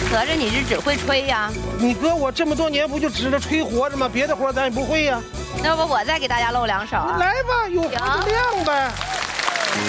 合着你是只会吹呀？ 你哥我这么多年不就指着吹活着吗？别的活咱也不会呀。 那不我再给大家露两手啊？ 来吧，有活就亮呗。